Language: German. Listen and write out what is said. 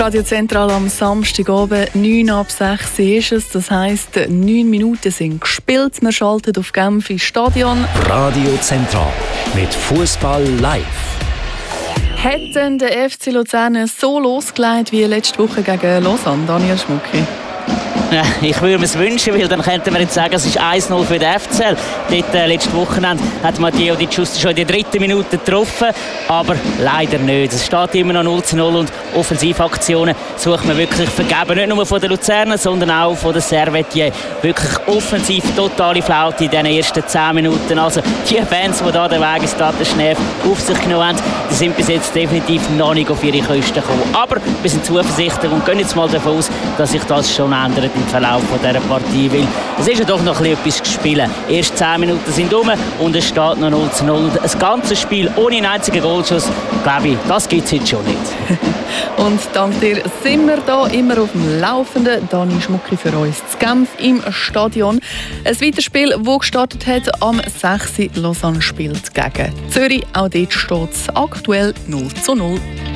Radio Zentral am Samstagabend, 5:09 ist es. Das heisst, 9 Minuten sind gespielt. Wir schalten auf Genf ins Stadion. Radio Zentral mit Fußball live. Hätten der FC Luzern so losgelegt wie letzte Woche gegen Lausanne, Daniel Schmucki? Ja, ich würde mir es wünschen, weil dann könnten wir jetzt sagen, es ist 1-0 für den FCL. Dort, letztes Wochenende hat Matteo Di Giusto schon in der 3. Minute getroffen, aber leider nicht. Es steht immer noch 0-0 und Offensivaktionen sucht man wirklich vergeben. Nicht nur von den Luzernern, sondern auch von den Servetiers. Wirklich offensiv totale Flaute in den ersten 10 Minuten. Also die Fans, die da den Weg ins Stade Genf auf sich genommen haben, die sind bis jetzt definitiv noch nicht auf ihre Kosten gekommen. Aber wir sind zuversichtlich und gehen jetzt mal davon aus, dass sich das schon ändert im Verlauf dieser Partie, weil es ist ja doch noch etwas gespielt. Erst 10 Minuten sind rum und es steht noch 0-0. Und ein ganzes Spiel ohne einen einzigen Goalschuss, glaube ich, das gibt es jetzt schon nicht. Und dank dir sind wir da immer auf dem Laufenden. Dani Schmucki für uns zu Genf im Stadion. Ein weiteres Spiel, das gestartet hat, am 6. Lausanne spielt gegen Zürich. Auch dort steht es aktuell 0-0.